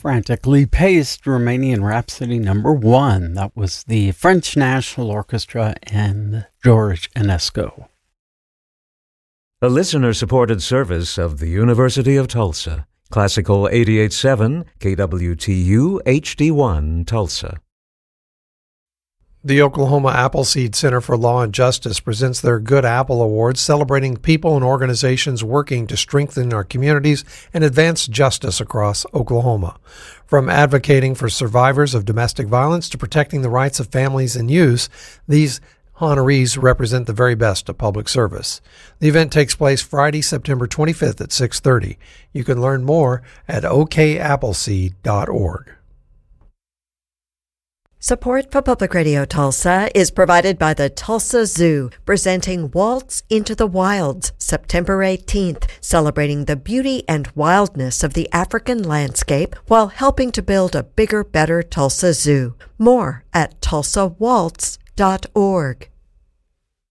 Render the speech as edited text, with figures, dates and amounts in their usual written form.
Frantically paced Romanian Rhapsody #1. That was the French National Orchestra and George Enesco. A listener-supported service of the University of Tulsa. Classical 88.7 KWTU HD1 Tulsa. The Oklahoma Appleseed Center for Law and Justice presents their Good Apple Awards, celebrating people and organizations working to strengthen our communities and advance justice across Oklahoma. From advocating for survivors of domestic violence to protecting the rights of families in youth, these honorees represent the very best of public service. The event takes place Friday, September 25th at 6:30. You can learn more at okappleseed.org. Support for Public Radio Tulsa is provided by the Tulsa Zoo, presenting Waltz into the Wilds, September 18th, celebrating the beauty and wildness of the African landscape while helping to build a bigger, better Tulsa Zoo. More at tulsawaltz.org.